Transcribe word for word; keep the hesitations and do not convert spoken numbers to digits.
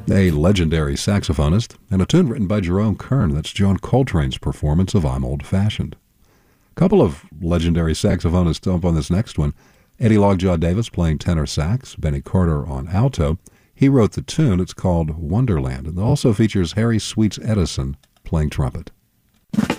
a legendary saxophonist, and a tune written by Jerome Kern. That's John Coltrane's performance of I'm Old Fashioned. A couple of legendary saxophonists up on this next one. Eddie Lockjaw Davis playing tenor sax, Benny Carter on alto. He wrote the tune. It's called Wonderland. It also features Harry Sweets Edison playing trumpet.